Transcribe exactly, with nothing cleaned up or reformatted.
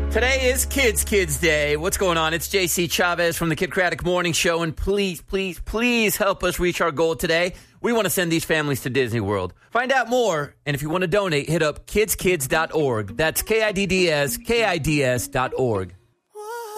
Today is Kids Kids Day. What's going on? It's J C Chavez from the Kid Craddock Morning Show, and please, please, please help us reach our goal today. We want to send these families to Disney World. Find out more, and if you want to donate, hit up kids kids dot org. That's K I D D S, K I D S dot org.